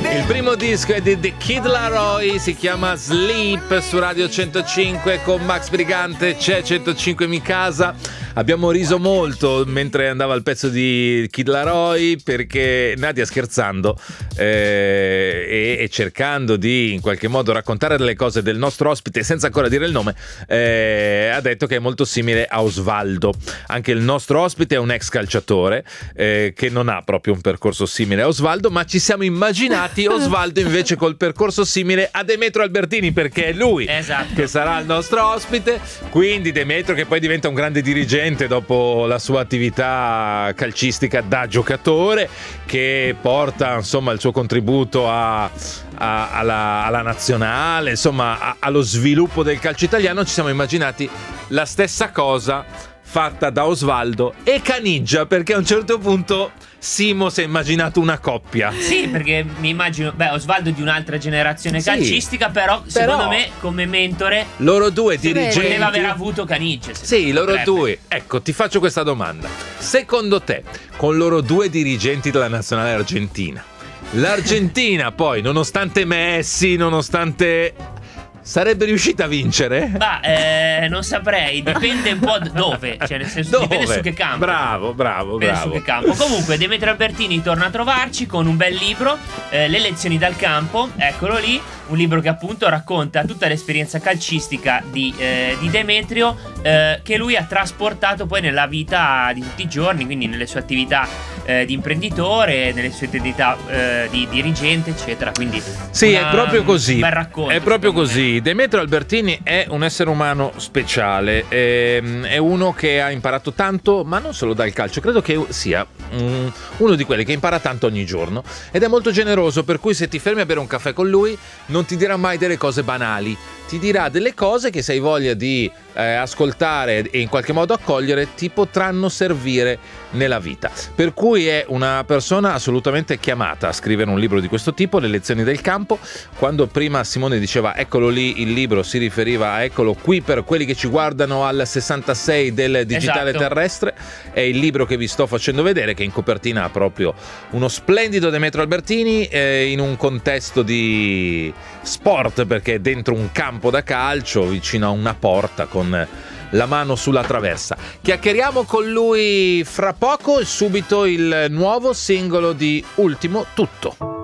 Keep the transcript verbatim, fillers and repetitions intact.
Il primo disco è di The Kid Laroi, si chiama Sleep, su Radio centocinque con Max Brigante. C'è centocinque Mi Casa. Abbiamo riso molto mentre andava il pezzo di Kid Laroi, perché Nadia, scherzando eh, e, e cercando di in qualche modo raccontare delle cose del nostro ospite senza ancora dire il nome, eh, ha detto che è molto simile a Osvaldo. Anche il nostro ospite è un ex calciatore eh, che non ha proprio un percorso simile a Osvaldo, ma ci siamo immaginati Osvaldo invece col percorso simile a Demetrio Albertini, perché è lui esatto. che sarà il nostro ospite. Quindi Demetrio, che poi diventa un grande dirigente dopo la sua attività calcistica da giocatore, che porta insomma il suo contributo a, a, alla, alla nazionale, insomma a, allo sviluppo del calcio italiano. Ci siamo immaginati la stessa cosa fatta da Osvaldo e Caniggia, perché a un certo punto Simo si è immaginato una coppia. Sì, perché mi immagino, beh, Osvaldo di un'altra generazione Sì, calcistica, però, però secondo me come mentore loro due dirigenti poteva aver avuto Caniggia. Sì, loro potrebbe. due. Ecco, ti faccio questa domanda. Secondo te, con loro due dirigenti della nazionale argentina, l'Argentina poi, nonostante Messi, nonostante... sarebbe riuscita a vincere? Ma eh, non saprei, dipende un po' dove, cioè nel senso, Dove? dipende su che campo. Bravo, bravo, Dipende bravo. su che campo. Comunque Demetrio Albertini torna a trovarci con un bel libro, eh, Le lezioni dal campo, eccolo lì, un libro che appunto racconta tutta l'esperienza calcistica di, eh, di Demetrio, eh, che lui ha trasportato poi nella vita di tutti i giorni, quindi nelle sue attività eh, di imprenditore, nelle sue attività eh, di dirigente, eccetera. Quindi sì, una, è proprio così. un bel racconto, è proprio secondo me. così. Demetrio Albertini è un essere umano speciale, ehm, è uno che ha imparato tanto, ma non solo dal calcio. Credo che sia um, uno di quelli che impara tanto ogni giorno ed è molto generoso, per cui se ti fermi a bere un caffè con lui non ti dirà mai delle cose banali, ti dirà delle cose che se hai voglia di eh, ascoltare e in qualche modo accogliere ti potranno servire nella vita. Per cui è una persona assolutamente chiamata a scrivere un libro di questo tipo, Le lezioni del campo. Quando prima Simone diceva eccolo lì il libro, si riferiva a eccolo qui per quelli che ci guardano al sessantasei del digitale Esatto. terrestre. È il libro che vi sto facendo vedere, che in copertina ha proprio uno splendido Demetrio Albertini eh, in un contesto di sport, perché è dentro un campo da calcio vicino a una porta con la mano sulla traversa. Chiacchieriamo con lui fra poco e subito il nuovo singolo di Ultimo Tutto.